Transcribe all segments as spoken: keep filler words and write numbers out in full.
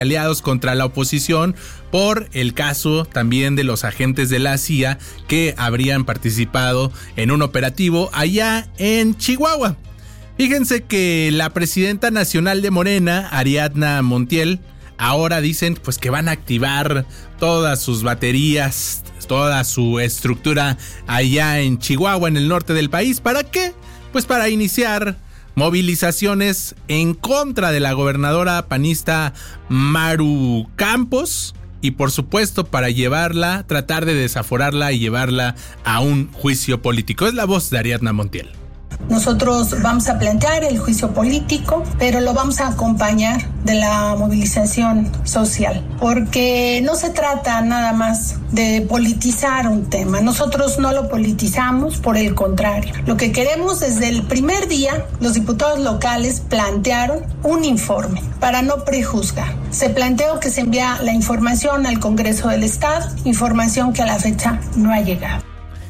aliados contra la oposición por el caso también de los agentes de la C I A que habrían participado en un operativo allá en Chihuahua. Fíjense que la presidenta nacional de Morena, Ariadna Montiel, ahora dicen pues que van a activar todas sus baterías, toda su estructura allá en Chihuahua, en el norte del país. ¿Para qué? Pues para iniciar movilizaciones en contra de la gobernadora panista Maru Campos y por supuesto para llevarla, tratar de desaforarla y llevarla a un juicio político. Es la voz de Ariadna Montiel. Nosotros vamos a plantear el juicio político, pero lo vamos a acompañar de la movilización social, porque no se trata nada más de politizar un tema. Nosotros no lo politizamos, por el contrario. Lo que queremos desde el primer día, los diputados locales plantearon un informe para no prejuzgar. Se planteó que se envía la información al Congreso del Estado, información que a la fecha no ha llegado.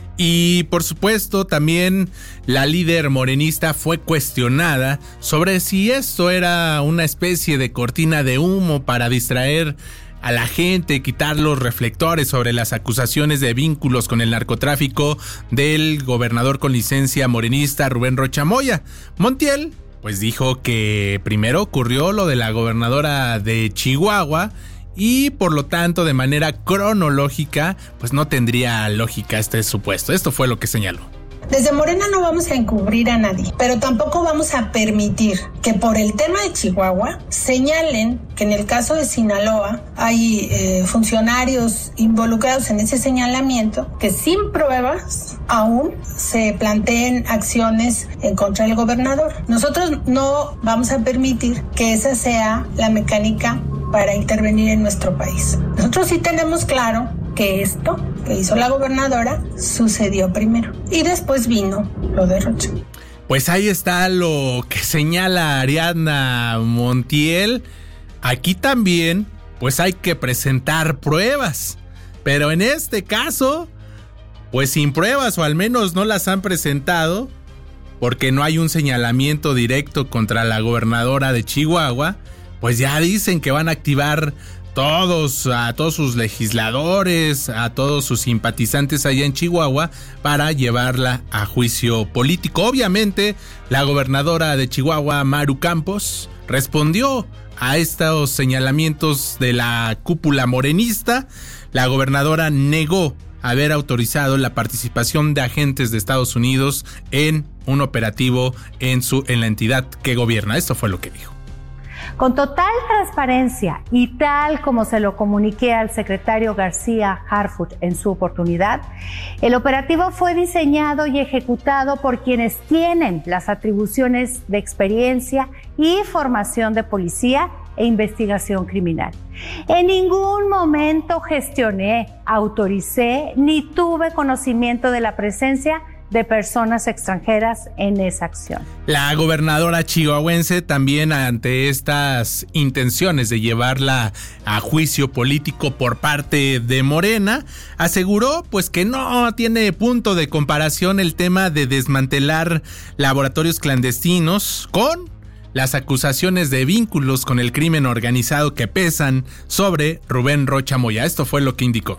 Y por supuesto también la líder morenista fue cuestionada sobre si esto era una especie de cortina de humo para distraer a la gente, quitar los reflectores sobre las acusaciones de vínculos con el narcotráfico del gobernador con licencia morenista Rubén Rocha Moya. Montiel pues dijo que primero ocurrió lo de la gobernadora de Chihuahua y por lo tanto de manera cronológica pues no tendría lógica este supuesto. Esto fue lo que señaló. Desde Morena no vamos a encubrir a nadie, pero tampoco vamos a permitir que por el tema de Chihuahua señalen que en el caso de Sinaloa hay eh, funcionarios involucrados en ese señalamiento que sin pruebas aún se planteen acciones en contra del gobernador. Nosotros no vamos a permitir que esa sea la mecánica para intervenir en nuestro país. Nosotros sí tenemos claro que esto que hizo la gobernadora sucedió primero y después vino lo de Rocha. Pues ahí está lo que señala Ariadna Montiel. Aquí también pues hay que presentar pruebas, pero en este caso pues sin pruebas, o al menos no las han presentado porque no hay un señalamiento directo contra la gobernadora de Chihuahua. Pues ya dicen que van a activar todos, a todos sus legisladores, a todos sus simpatizantes allá en Chihuahua para llevarla a juicio político. Obviamente, la gobernadora de Chihuahua, Maru Campos, respondió a estos señalamientos de la cúpula morenista. La gobernadora negó haber autorizado la participación de agentes de Estados Unidos en un operativo en, su, en la entidad que gobierna. Esto fue lo que dijo. Con total transparencia y tal como se lo comuniqué al secretario García Harfuch en su oportunidad, el operativo fue diseñado y ejecutado por quienes tienen las atribuciones de experiencia y formación de policía e investigación criminal. En ningún momento gestioné, autoricé ni tuve conocimiento de la presencia de personas extranjeras en esa acción. La gobernadora chihuahuense también, ante estas intenciones de llevarla a juicio político por parte de Morena, aseguró pues que no tiene punto de comparación el tema de desmantelar laboratorios clandestinos con las acusaciones de vínculos con el crimen organizado que pesan sobre Rubén Rocha Moya. Esto fue lo que indicó.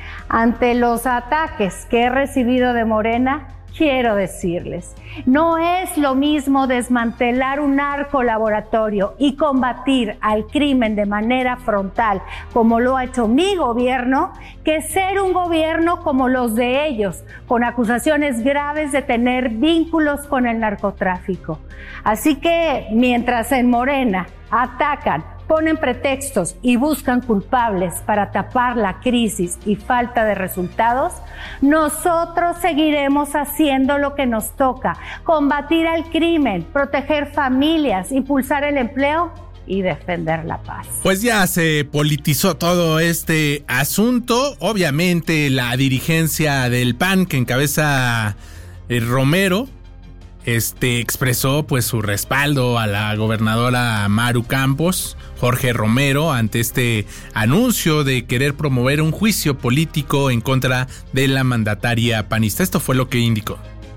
Ante los ataques que he recibido de Morena, quiero decirles, no es lo mismo desmantelar un narcolaboratorio y combatir al crimen de manera frontal, como lo ha hecho mi gobierno, que ser un gobierno como los de ellos, con acusaciones graves de tener vínculos con el narcotráfico. Así que, mientras en Morena atacan, ponen pretextos y buscan culpables para tapar la crisis y falta de resultados, nosotros seguiremos haciendo lo que nos toca: combatir al crimen, proteger familias, impulsar el empleo y defender la paz. Pues ya se politizó todo este asunto. Obviamente la dirigencia del P A N que encabeza eh, Romero Este expresó pues su respaldo a la gobernadora Maru Campos, Jorge Romero, ante este anuncio de querer promover un juicio político en contra de la mandataria panista. Esto fue lo que indicó.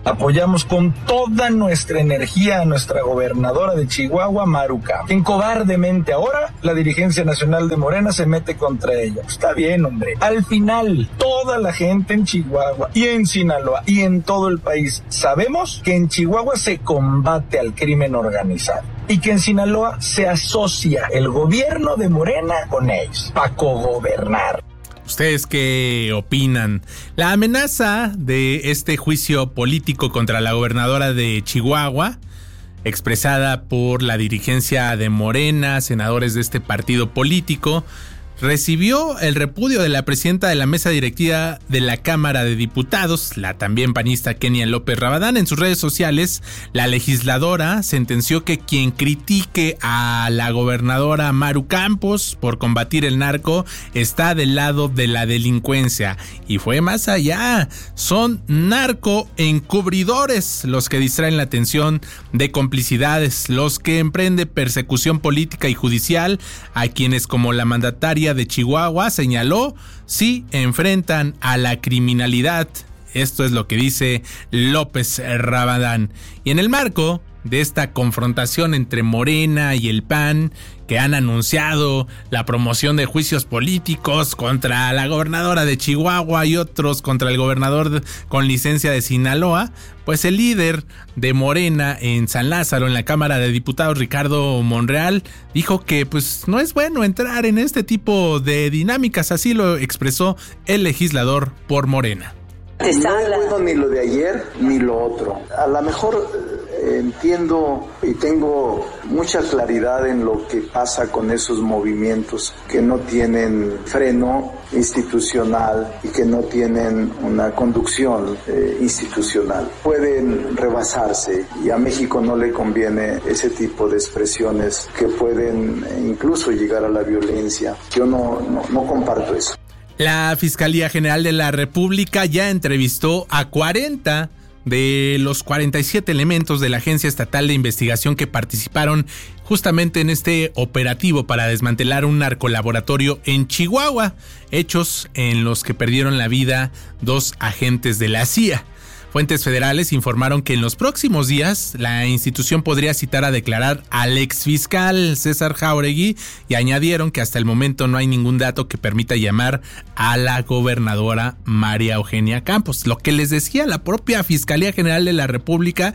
Apoyamos con toda nuestra energía a nuestra gobernadora de Chihuahua, Maru Campos, quien cobardemente ahora la dirigencia nacional de Morena se mete contra ella. Está bien, hombre. Al final, toda la gente en Chihuahua y en Sinaloa y en todo el país sabemos que en Chihuahua se combate al crimen organizado y que en Sinaloa se asocia el gobierno de Morena con ellos para cogobernar. ¿Ustedes qué opinan? La amenaza de este juicio político contra la gobernadora de Chihuahua, expresada por la dirigencia de Morena, senadores de este partido político, recibió el repudio de la presidenta de la mesa directiva de la Cámara de Diputados, la también panista Kenia López Rabadán. En sus redes sociales, la legisladora sentenció que quien critique a la gobernadora Maru Campos por combatir el narco está del lado de la delincuencia. Y fue más allá, son narco encubridores los que distraen la atención de complicidades, los que emprenden persecución política y judicial a quienes, como la mandataria de Chihuahua señaló, sí enfrentan a la criminalidad. Esto es lo que dice López Rabadán. Y en el marco de esta confrontación entre Morena y el P A N, que han anunciado la promoción de juicios políticos contra la gobernadora de Chihuahua y otros contra el gobernador con licencia de Sinaloa, pues el líder de Morena en San Lázaro, en la Cámara de Diputados, Ricardo Monreal, dijo que pues no es bueno entrar en este tipo de dinámicas. Así lo expresó el legislador por Morena. No es bueno ni lo de ayer ni lo otro. A lo mejor eh, entiendo y tengo mucha claridad en lo que pasa con esos movimientos que no tienen freno institucional y que no tienen una conducción eh, institucional. Pueden rebasarse y a México no le conviene ese tipo de expresiones que pueden incluso llegar a la violencia. Yo no, no, no comparto eso. La Fiscalía General de la República ya entrevistó a cuarenta de los cuarenta y siete elementos de la Agencia Estatal de Investigación que participaron justamente en este operativo para desmantelar un narcolaboratorio en Chihuahua, hechos en los que perdieron la vida dos agentes de la C I A. Fuentes federales informaron que en los próximos días la institución podría citar a declarar al exfiscal César Jáuregui y añadieron que hasta el momento no hay ningún dato que permita llamar a la gobernadora María Eugenia Campos. Lo que les decía la propia Fiscalía General de la República,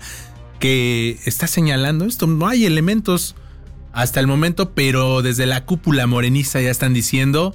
que está señalando esto, no hay elementos hasta el momento, pero desde la cúpula morenista ya están diciendo,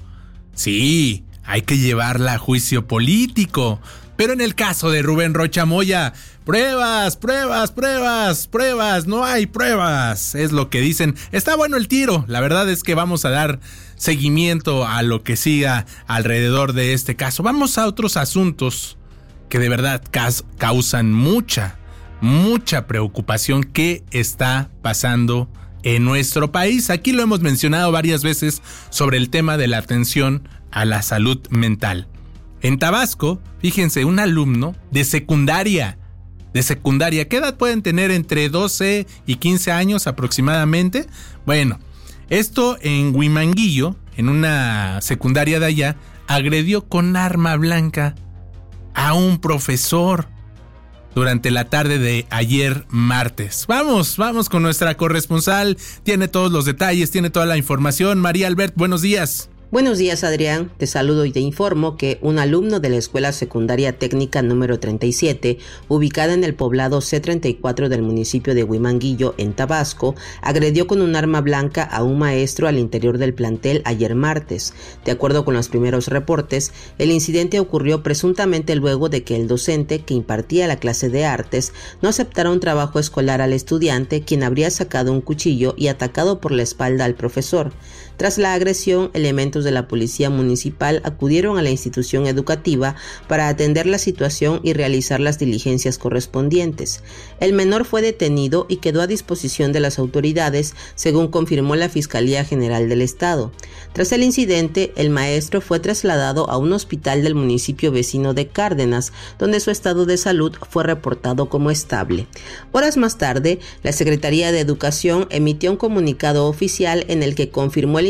sí, hay que llevarla a juicio político. Pero en el caso de Rubén Rocha Moya, pruebas, pruebas, pruebas, pruebas, no hay pruebas. Es lo que dicen. Está bueno el tiro. La verdad es que vamos a dar seguimiento a lo que siga alrededor de este caso. Vamos a otros asuntos que de verdad causan mucha, mucha preocupación. ¿Qué está pasando en nuestro país? Aquí lo hemos mencionado varias veces sobre el tema de la atención a la salud mental. En Tabasco, fíjense, un alumno de secundaria, de secundaria, ¿qué edad pueden tener? Entre doce y quince años aproximadamente. Bueno, esto en Huimanguillo, en una secundaria de allá, agredió con arma blanca a un profesor durante la tarde de ayer martes. Vamos, vamos con nuestra corresponsal, tiene todos los detalles, tiene toda la información. María Albert, buenos días. Buenos días, Adrián. Te saludo y te informo que un alumno de la Escuela Secundaria Técnica número treinta y siete, ubicada en el poblado C treinta y cuatro del municipio de Huimanguillo, en Tabasco, agredió con un arma blanca a un maestro al interior del plantel ayer martes. De acuerdo con los primeros reportes, el incidente ocurrió presuntamente luego de que el docente que impartía la clase de artes no aceptara un trabajo escolar al estudiante, quien habría sacado un cuchillo y atacado por la espalda al profesor. Tras la agresión, elementos de la policía municipal acudieron a la institución educativa para atender la situación y realizar las diligencias correspondientes. El menor fue detenido y quedó a disposición de las autoridades, según confirmó la Fiscalía General del Estado. Tras el incidente, el maestro fue trasladado a un hospital del municipio vecino de Cárdenas, donde su estado de salud fue reportado como estable. Horas más tarde, la Secretaría de Educación emitió un comunicado oficial en el que confirmó el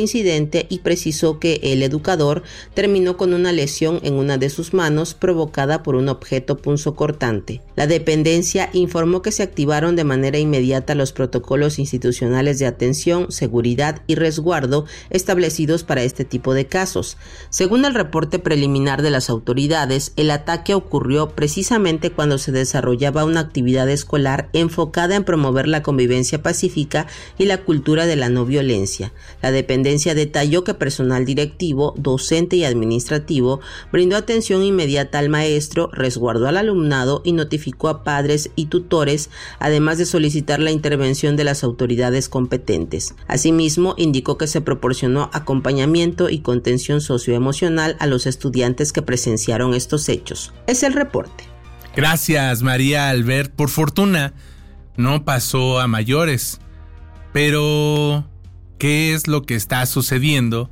incidente y precisó que el educador terminó con una lesión en una de sus manos provocada por un objeto punzocortante. La dependencia informó que se activaron de manera inmediata los protocolos institucionales de atención, seguridad y resguardo establecidos para este tipo de casos. Según el reporte preliminar de las autoridades, el ataque ocurrió precisamente cuando se desarrollaba una actividad escolar enfocada en promover la convivencia pacífica y la cultura de la no violencia. La dependencia detalló que personal directivo, docente y administrativo brindó atención inmediata al maestro, resguardó al alumnado y notificó a padres y tutores, además de solicitar la intervención de las autoridades competentes. Asimismo, indicó que se proporcionó acompañamiento y contención socioemocional a los estudiantes que presenciaron estos hechos. Es el reporte. Gracias, María Albert. Por fortuna, no pasó a mayores. Pero, ¿qué es lo que está sucediendo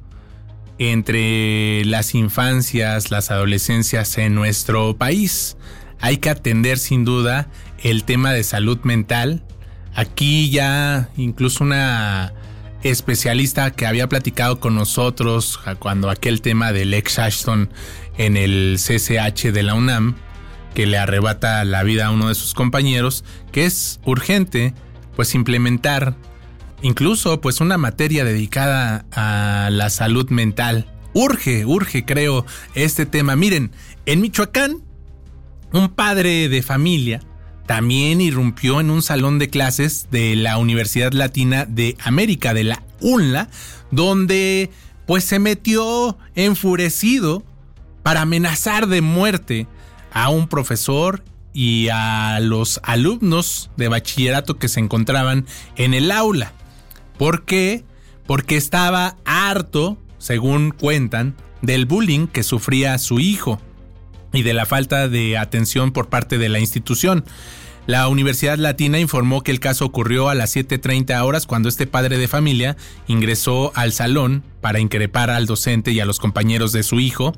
entre las infancias, las adolescencias en nuestro país? Hay que atender sin duda el tema de salud mental. Aquí ya incluso una especialista que había platicado con nosotros cuando aquel tema del ex Ashton en el C C H de la UNAM, que le arrebata la vida a uno de sus compañeros, que es urgente pues implementar incluso pues una materia dedicada a la salud mental. Urge, urge creo este tema. Miren, en Michoacán, un padre de familia también irrumpió en un salón de clases de la Universidad Latina de América, de la U N L A, donde pues se metió enfurecido para amenazar de muerte a un profesor y a los alumnos de bachillerato que se encontraban en el aula. ¿Por qué? Porque estaba harto, según cuentan, del bullying que sufría su hijo y de la falta de atención por parte de la institución. La Universidad Latina informó que el caso ocurrió a las siete treinta horas cuando este padre de familia ingresó al salón para increpar al docente y a los compañeros de su hijo.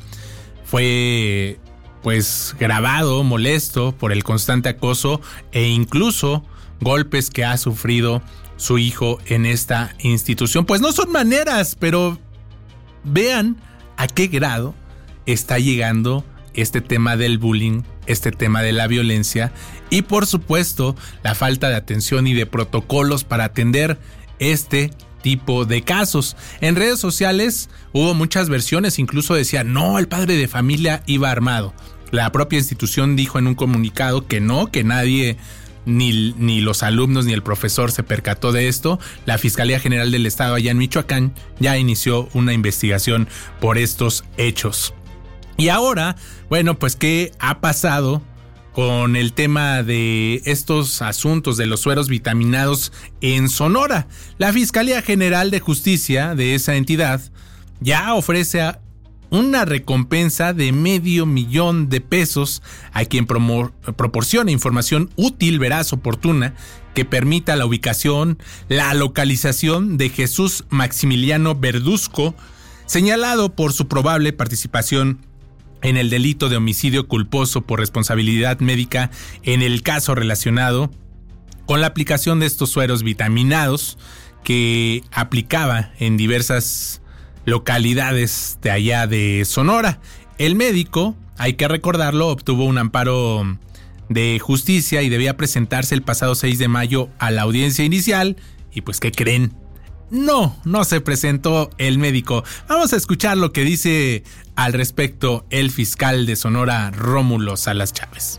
Fue pues grabado, molesto por el constante acoso e incluso golpes que ha sufrido su hijo en esta institución. Pues no son maneras, pero vean a qué grado está llegando este tema del bullying, este tema de la violencia y por supuesto la falta de atención y de protocolos para atender este tipo de casos. En redes sociales hubo muchas versiones, incluso decían, no, el padre de familia iba armado. La propia institución dijo en un comunicado que no, que nadie, ni, ni los alumnos ni el profesor se percató de esto. La Fiscalía General del Estado allá en Michoacán ya inició una investigación por estos hechos. Y ahora, bueno, pues ¿qué ha pasado con el tema de estos asuntos de los sueros vitaminados en Sonora? La Fiscalía General de Justicia de esa entidad ya ofrece una recompensa de medio millón de pesos a quien promo- proporcione información útil, veraz, oportuna, que permita la ubicación, la localización de Jesús Maximiliano Verduzco, señalado por su probable participación en el delito de homicidio culposo por responsabilidad médica en el caso relacionado con la aplicación de estos sueros vitaminados que aplicaba en diversas localidades de allá de Sonora. El médico, hay que recordarlo, obtuvo un amparo de justicia y debía presentarse el pasado seis de mayo a la audiencia inicial. Y pues, ¿qué creen? No, no se presentó el médico. Vamos a escuchar lo que dice al respecto el fiscal de Sonora, Rómulo Salas Chávez.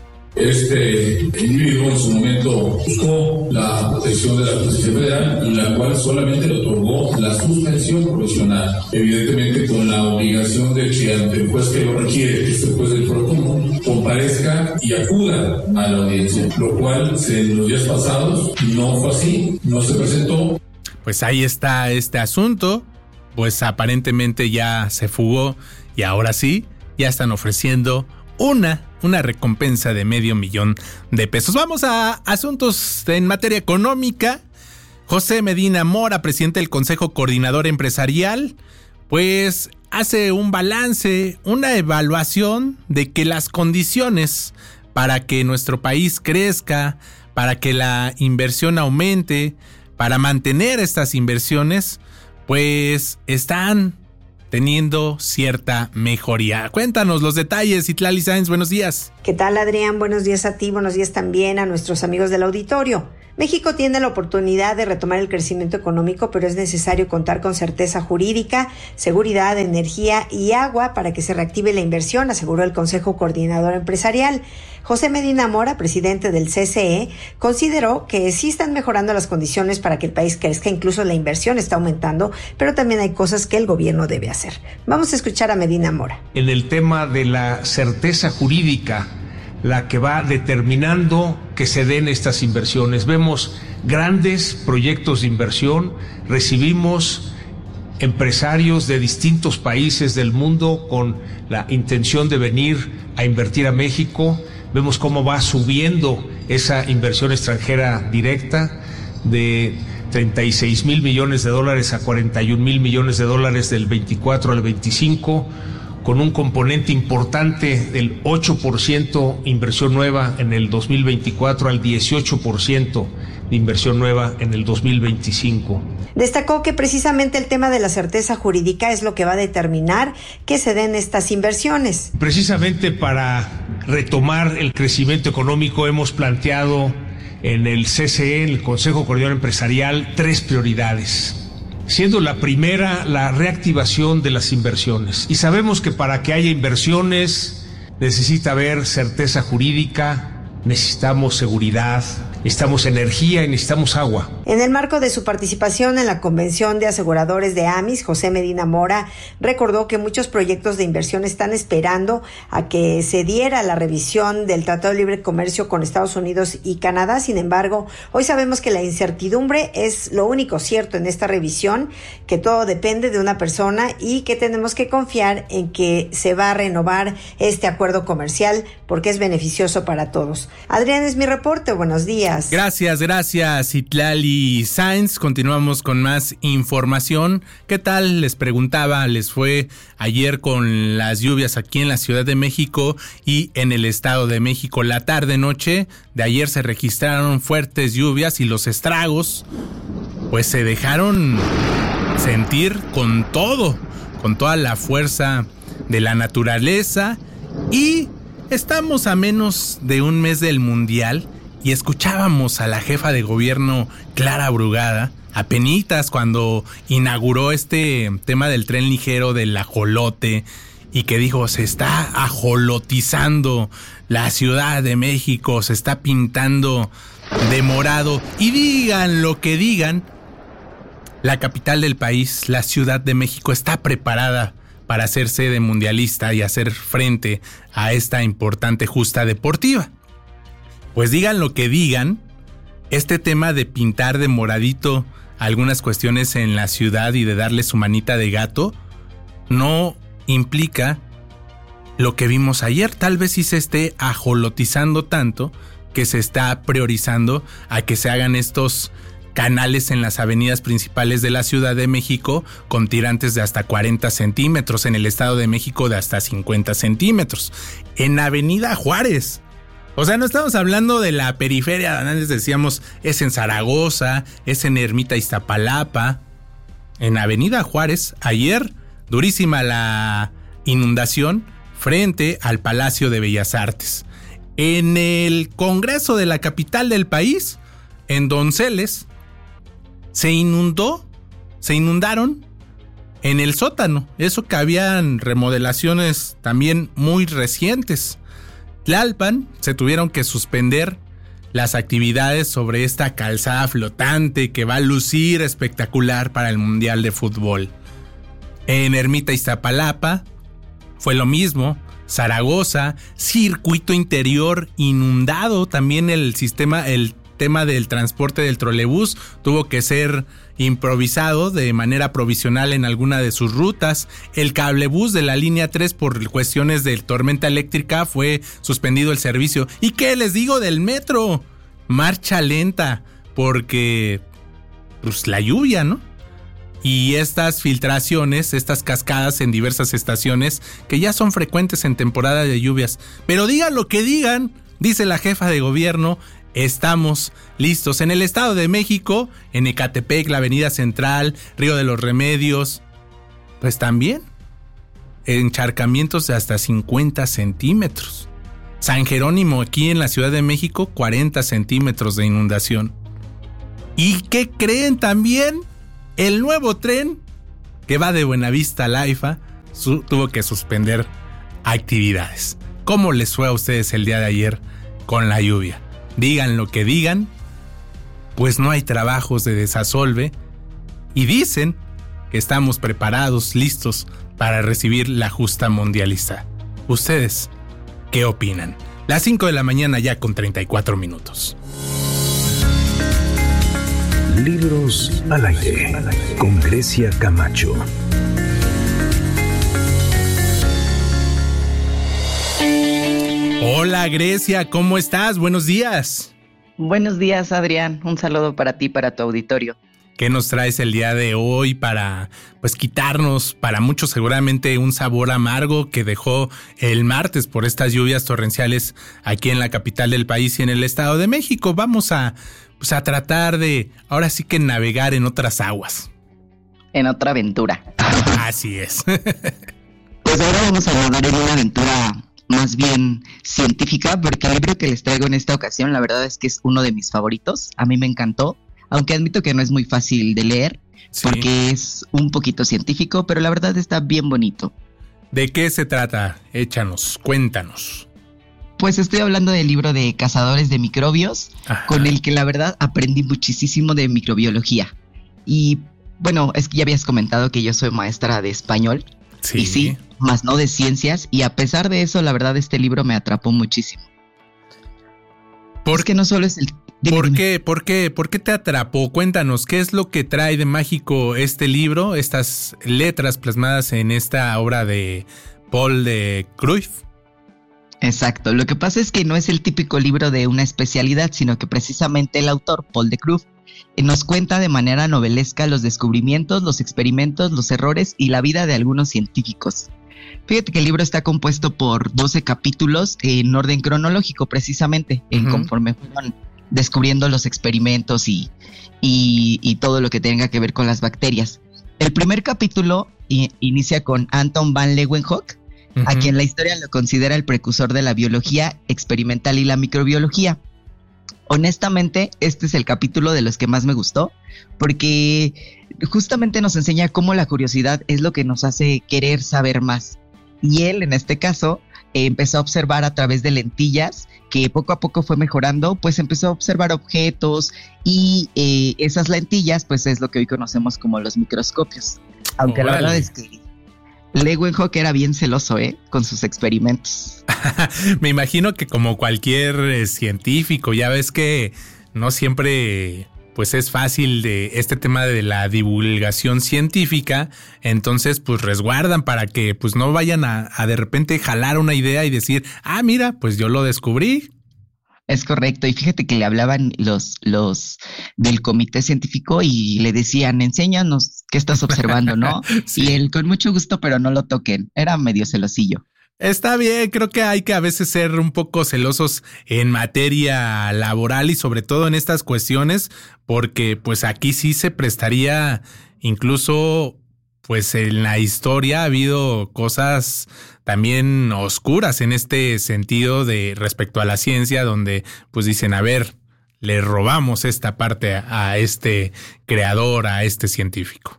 Este individuo en su momento buscó la protección de la justicia federal, la cual solamente le otorgó la suspensión provisional, evidentemente con la obligación de que ante el juez que lo requiere, que es el juez del foro común, comparezca y acuda a la audiencia, lo cual en los días pasados no fue así, no se presentó. Pues ahí está este asunto, pues aparentemente ya se fugó y ahora sí, ya están ofreciendo una, una recompensa de medio millón de pesos. Vamos a asuntos en materia económica. José Medina Mora, presidente del Consejo Coordinador Empresarial, pues hace un balance, una evaluación de que las condiciones para que nuestro país crezca, para que la inversión aumente, para mantener estas inversiones, pues están teniendo cierta mejoría. Cuéntanos los detalles, Citlali Sáenz, buenos días. ¿Qué tal, Adrián? Buenos días a ti, buenos días también a nuestros amigos del auditorio. México tiene la oportunidad de retomar el crecimiento económico, pero es necesario contar con certeza jurídica, seguridad, energía y agua para que se reactive la inversión, aseguró el Consejo Coordinador Empresarial. José Medina Mora, presidente del C C E, consideró que sí están mejorando las condiciones para que el país crezca, incluso la inversión está aumentando, pero también hay cosas que el gobierno debe hacer. Vamos a escuchar a Medina Mora. En el tema de la certeza jurídica, la que va determinando que se den estas inversiones. Vemos grandes proyectos de inversión, recibimos empresarios de distintos países del mundo con la intención de venir a invertir a México. Vemos cómo va subiendo esa inversión extranjera directa de treinta y seis mil millones de dólares a cuarenta y un mil millones de dólares del veinticuatro al veinticinco, con un componente importante del ocho por ciento inversión nueva en el dos mil veinticuatro al dieciocho por ciento de inversión nueva en el dos mil veinticinco. Destacó que precisamente el tema de la certeza jurídica es lo que va a determinar que se den estas inversiones. Precisamente para retomar el crecimiento económico hemos planteado en el C C E, en el Consejo Coordinador Empresarial, tres prioridades. Siendo la primera la reactivación de las inversiones. Y sabemos que para que haya inversiones necesita haber certeza jurídica, necesitamos seguridad, necesitamos energía y necesitamos agua. En el marco de su participación en la Convención de Aseguradores de AMIS, José Medina Mora recordó que muchos proyectos de inversión están esperando a que se diera la revisión del Tratado de Libre Comercio con Estados Unidos y Canadá. Sin embargo, hoy sabemos que la incertidumbre es lo único cierto en esta revisión, que todo depende de una persona y que tenemos que confiar en que se va a renovar este acuerdo comercial porque es beneficioso para todos. Adrián, es mi reporte. Buenos días. Gracias, gracias, Citlali Sáenz. Continuamos con más información. ¿Qué tal? Les preguntaba, les fue ayer con las lluvias aquí en la Ciudad de México y en el Estado de México. La tarde-noche de ayer se registraron fuertes lluvias y los estragos pues se dejaron sentir con todo, con toda la fuerza de la naturaleza. Y estamos a menos de un mes del Mundial y escuchábamos a la jefa de gobierno Clara Brugada apenitas cuando inauguró este tema del tren ligero del ajolote y que dijo, se está ajolotizando la Ciudad de México, se está pintando de morado. Y digan lo que digan, la capital del país, la Ciudad de México, está preparada para ser sede mundialista y hacer frente a esta importante justa deportiva. Pues digan lo que digan, este tema de pintar de moradito algunas cuestiones en la ciudad y de darle su manita de gato no implica lo que vimos ayer. Tal vez sí se esté ajolotizando tanto que se está priorizando a que se hagan estos canales en las avenidas principales de la Ciudad de México con tirantes de hasta cuarenta centímetros, en el Estado de México de hasta cincuenta centímetros. En Avenida Juárez. O sea, no estamos hablando de la periferia, antes decíamos, es en Zaragoza, es en Ermita Iztapalapa. En Avenida Juárez, ayer, durísima la inundación frente al Palacio de Bellas Artes. En el Congreso de la capital del país, en Donceles, se inundó, se inundaron en el sótano. Eso que habían remodelaciones también muy recientes. Tlalpan, se tuvieron que suspender las actividades sobre esta calzada flotante que va a lucir espectacular para el Mundial de Fútbol. En Ermita Iztapalapa fue lo mismo. Zaragoza, circuito interior inundado. También el sistema, el tema del transporte del trolebús tuvo que ser improvisado de manera provisional en alguna de sus rutas. El cablebús de la línea tres por cuestiones de tormenta eléctrica fue suspendido el servicio. ¿Y qué les digo del metro? Marcha lenta porque pues la lluvia, ¿no? Y estas filtraciones, estas cascadas en diversas estaciones que ya son frecuentes en temporada de lluvias. Pero digan lo que digan, dice la jefa de gobierno, estamos listos. En el Estado de México, en Ecatepec, la Avenida Central, Río de los Remedios, pues también encharcamientos de hasta cincuenta centímetros. San Jerónimo, aquí en la Ciudad de México, cuarenta centímetros de inundación. ¿Y qué creen también? El nuevo tren que va de Buenavista a la AIFA su- tuvo que suspender actividades. ¿Cómo les fue a ustedes el día de ayer con la lluvia? Digan lo que digan, pues no hay trabajos de desasolve y dicen que estamos preparados, listos para recibir la justa mundialista. ¿Ustedes qué opinan? Las cinco de la mañana ya con treinta y cuatro minutos. Libros al aire con Grecia Camacho. Hola Grecia, ¿cómo estás? Buenos días. Buenos días, Adrián. Un saludo para ti, para tu auditorio. ¿Qué nos traes el día de hoy para, pues, quitarnos, para muchos seguramente, un sabor amargo que dejó el martes por estas lluvias torrenciales aquí en la capital del país y en el Estado de México? Vamos a, pues, a tratar de, ahora sí que navegar en otras aguas. En otra aventura. Así es. Pues ahora vamos a abordar en una aventura más bien científica, porque el libro que les traigo en esta ocasión, la verdad es que es uno de mis favoritos. A mí me encantó. Aunque admito que no es muy fácil de leer, sí, porque es un poquito científico, pero la verdad está bien bonito. ¿De qué se trata? Échanos, cuéntanos. Pues estoy hablando del libro de Cazadores de Microbios, ajá, con el que la verdad aprendí muchísimo de microbiología. Y bueno, es que ya habías comentado que yo soy maestra de español, sí, y sí, más no de ciencias, y a pesar de eso, la verdad este libro me atrapó muchísimo. Porque no solo es el... Dime, ¿Por dime. qué? ¿Por qué? ¿Por qué te atrapó? Cuéntanos, ¿qué es lo que trae de mágico este libro, estas letras plasmadas en esta obra de Paul de Cruyff? Exacto, lo que pasa es que no es el típico libro de una especialidad, sino que precisamente el autor, Paul de Cruyff, nos cuenta de manera novelesca los descubrimientos, los experimentos, los errores y la vida de algunos científicos. Fíjate que el libro está compuesto por doce capítulos en orden cronológico, precisamente, uh-huh, en conforme fueron descubriendo los experimentos y, y, y todo lo que tenga que ver con las bacterias. El primer capítulo i- inicia con Anton van Leeuwenhoek, uh-huh, a quien la historia lo considera el precursor de la biología experimental y la microbiología. Honestamente, este es el capítulo de los que más me gustó, porque justamente nos enseña cómo la curiosidad es lo que nos hace querer saber más. Y él, en este caso, eh, empezó a observar a través de lentillas, que poco a poco fue mejorando, pues empezó a observar objetos y eh, esas lentillas, pues es lo que hoy conocemos como los microscopios. Aunque Órale. La verdad es que Leeuwenhoek era bien celoso, ¿eh? Con sus experimentos. Me imagino que como cualquier eh, científico, ya ves que no siempre pues es fácil de este tema de la divulgación científica, entonces pues resguardan para que pues no vayan a, a de repente jalar una idea y decir, ah, mira, pues yo lo descubrí. Es correcto, y fíjate que le hablaban los, los del comité científico y le decían, enséñanos qué estás observando, ¿no? Sí. Y él, con mucho gusto, pero no lo toquen, era medio celosillo. Está bien, creo que hay que a veces ser un poco celosos en materia laboral y sobre todo en estas cuestiones, porque pues aquí sí se prestaría incluso, pues en la historia ha habido cosas también oscuras en este sentido de respecto a la ciencia, donde pues dicen, a ver, le robamos esta parte a, a este creador, a este científico.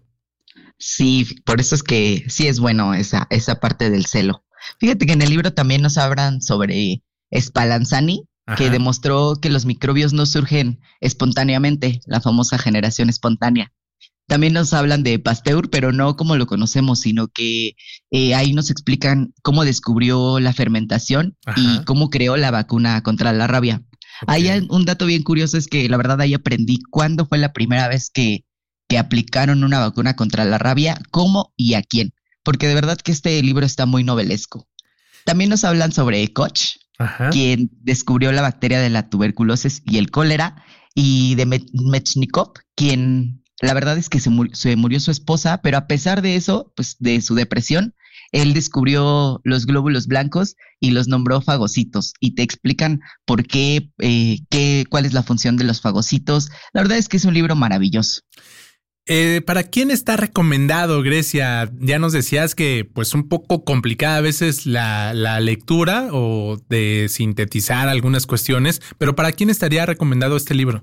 Sí, por eso es que sí es bueno esa, esa parte del celo. Fíjate que en el libro también nos hablan sobre Spallanzani, ajá, que demostró que los microbios no surgen espontáneamente, la famosa generación espontánea. También nos hablan de Pasteur, pero no como lo conocemos, sino que eh, ahí nos explican cómo descubrió la fermentación, ajá, y cómo creó la vacuna contra la rabia. Okay. Ahí un dato bien curioso es que la verdad ahí aprendí cuándo fue la primera vez que, que aplicaron una vacuna contra la rabia, cómo y a quién. Porque de verdad que este libro está muy novelesco. También nos hablan sobre Koch, ajá, quien descubrió la bacteria de la tuberculosis y el cólera, y de Mechnikov, quien la verdad es que se, mur- se murió su esposa, pero a pesar de eso, pues de su depresión, Él descubrió los glóbulos blancos y los nombró fagocitos y te explican por qué, eh, qué, cuál es la función de los fagocitos. La verdad es que es un libro maravilloso. Eh, ¿Para quién está recomendado, Grecia? Ya nos decías que pues un poco complicada a veces la, la lectura o de sintetizar algunas cuestiones, pero ¿para quién estaría recomendado este libro?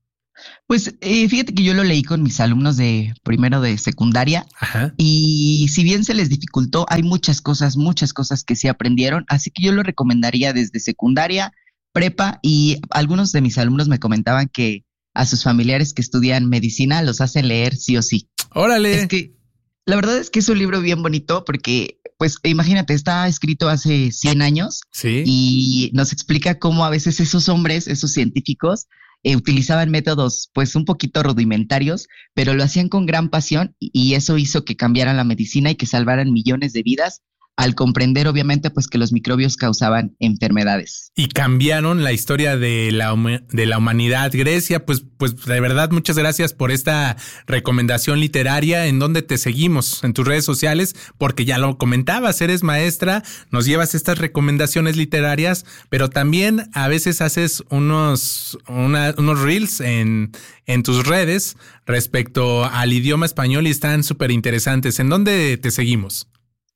Pues eh, fíjate que yo lo leí con mis alumnos de primero de secundaria. Ajá. Y si bien se les dificultó, hay muchas cosas, muchas cosas que sí aprendieron, así que yo lo recomendaría desde secundaria, prepa, y algunos de mis alumnos me comentaban que a sus familiares que estudian medicina los hacen leer sí o sí. ¡Órale! Es que la verdad es que es un libro bien bonito porque, pues imagínate, está escrito hace cien años. Sí. Y nos explica cómo a veces esos hombres, esos científicos, Eh, utilizaban métodos pues un poquito rudimentarios, pero lo hacían con gran pasión y, y eso hizo que cambiaran la medicina y que salvaran millones de vidas al comprender obviamente pues que los microbios causaban enfermedades. Y cambiaron la historia de la, de la humanidad. Grecia, pues, pues de verdad muchas gracias por esta recomendación literaria. ¿En dónde te seguimos? En tus redes sociales, porque ya lo comentabas, eres maestra, nos llevas estas recomendaciones literarias, pero también a veces haces unos, una, unos reels en, en tus redes respecto al idioma español y están súper interesantes. ¿En dónde te seguimos?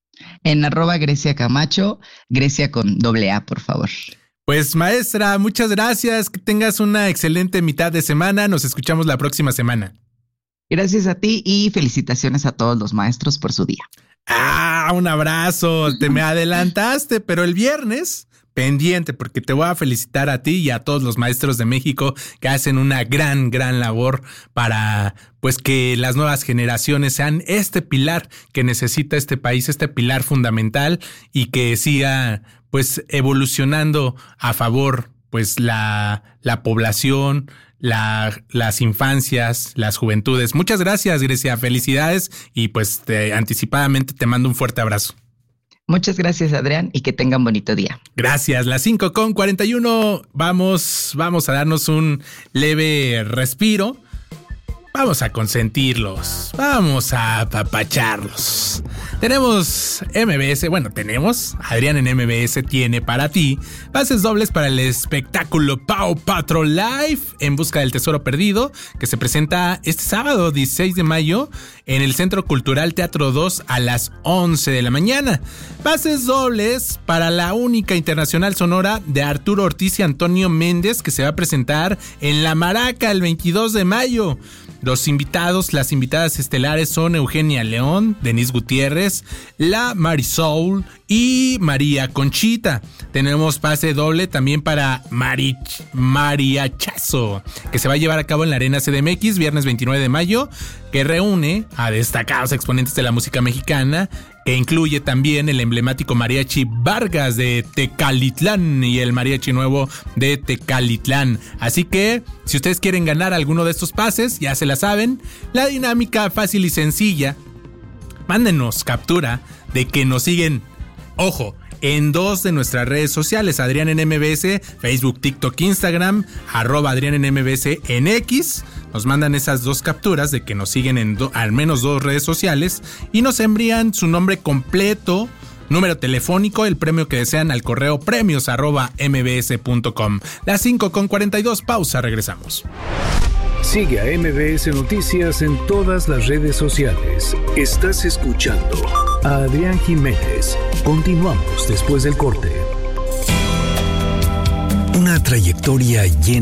En arroba Grecia Camacho, Grecia con doble A, por favor. Pues maestra, muchas gracias, que tengas una excelente mitad de semana, nos escuchamos la próxima semana. Gracias a ti y felicitaciones a todos los maestros por su día. Ah, un abrazo, te me adelantaste, pero el viernes pendiente porque te voy a felicitar a ti y a todos los maestros de México que hacen una gran, gran labor para pues que las nuevas generaciones sean este pilar que necesita este país, este pilar fundamental y que siga pues evolucionando a favor pues la, la población, la, las infancias, las juventudes. Muchas gracias, Grecia, felicidades y pues te, anticipadamente te mando un fuerte abrazo. Muchas gracias, Adrián, y que tengan bonito día. Gracias, las cinco con cuarenta y uno. Vamos, vamos a darnos un leve respiro. Vamos a consentirlos, vamos a apapacharlos. Tenemos M B S, bueno, tenemos, Adrián en M B S tiene para ti pases dobles para el espectáculo Paw Patrol Live en busca del tesoro perdido, que se presenta este sábado dieciséis de mayo en el Centro Cultural Teatro dos a las once de la mañana. Pases dobles para la única internacional sonora de Arturo Ortiz y Antonio Méndez, que se va a presentar en La Maraca el veintidós de mayo. Los invitados, las invitadas estelares son Eugenia León, Denise Gutiérrez, La Marisol y María Conchita. Tenemos pase doble también para Marich, Mariachazo, que se va a llevar a cabo en la Arena C D M X viernes veintinueve de mayo, que reúne a destacados exponentes de la música mexicana, que incluye también el emblemático mariachi Vargas de Tecalitlán y el mariachi nuevo de Tecalitlán. Así que, si ustedes quieren ganar alguno de estos pases, ya se la saben, la dinámica fácil y sencilla. Mándenos captura de que nos siguen, ojo, en dos de nuestras redes sociales, Adrián en M B S, Facebook, TikTok, Instagram, arroba Adrián en M B S en X. Nos mandan esas dos capturas de que nos siguen en do, al menos dos redes sociales y nos envían su nombre completo, número telefónico, el premio que desean al correo premios arroba mbs punto com. Las cinco con cuarenta y dos, pausa, regresamos. Sigue a M B S Noticias en todas las redes sociales. Estás escuchando a Adrián Jiménez. Continuamos después del corte. Una trayectoria llena